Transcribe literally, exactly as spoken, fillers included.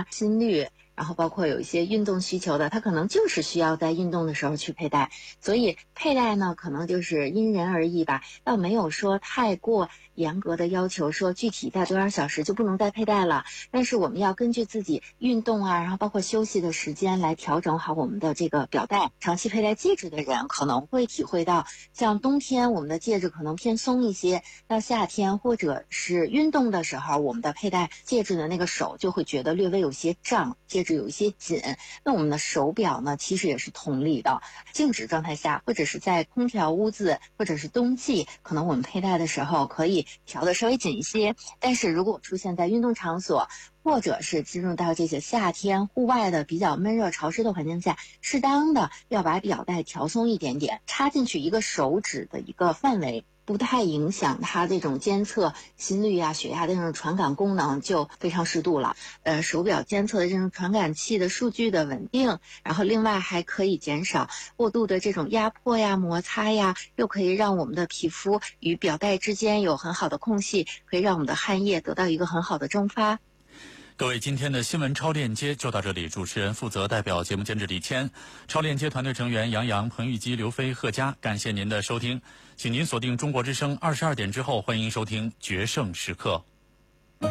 啊、心率，然后包括有一些运动需求的，它可能就是需要在运动的时候去佩戴。所以佩戴呢，可能就是因人而异吧，倒没有说太过严格的要求，说具体戴多少小时就不能再佩戴了。但是我们要根据自己运动啊，然后包括休息的时间来调整好我们的这个表带。长期佩戴戒指的人可能会体会到，像冬天我们的戒指可能偏松一些，到夏天或者是运动的时候，我们的佩戴戒指的那个手就会觉得略微有些胀，戒指有一些紧。那我们的手表呢，其实也是同理的。静止状态下，或者是在空调屋子，或者是冬季，可能我们佩戴的时候可以调的稍微紧一些。但是如果出现在运动场所，或者是进入到这些夏天户外的比较闷热潮湿的环境下，适当的要把表带调松一点点，插进去一个手指的一个范围，不太影响它这种监测心率啊、血压的这种传感功能，就非常适度了。呃，手表监测的这种传感器的数据的稳定，然后另外还可以减少过度的这种压迫呀、摩擦呀，又可以让我们的皮肤与表带之间有很好的空隙，可以让我们的汗液得到一个很好的蒸发。 各位，今天的新闻超链接就到这里。主持人负责代表节目监制李谦，超链接团队成员杨洋、彭玉基、刘飞、贺佳，感谢您的收听，请您锁定中国之声二十二点之后，欢迎收听决胜时刻。